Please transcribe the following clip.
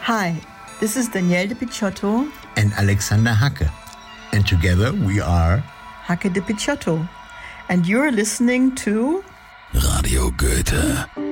Hi, this is Danielle de Picciotto and Alexander Hacke. And together we are Hacke de Picciotto. And you're listening to Radio Goethe.